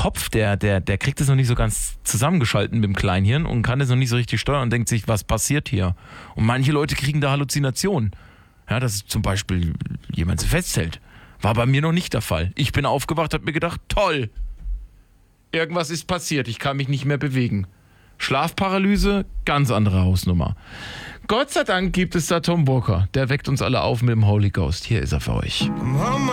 Kopf, der kriegt es noch nicht so ganz zusammengeschalten mit dem Kleinhirn und kann es noch nicht so richtig steuern und denkt sich, was passiert hier? Und manche Leute kriegen da Halluzinationen. Ja, dass zum Beispiel jemand sie festhält. War bei mir noch nicht der Fall. Ich bin aufgewacht, hab mir gedacht, toll, irgendwas ist passiert, ich kann mich nicht mehr bewegen. Schlafparalyse, ganz andere Hausnummer. Gott sei Dank gibt es da Tom Walker. Der weckt uns alle auf mit dem Holy Ghost. Hier ist er für euch.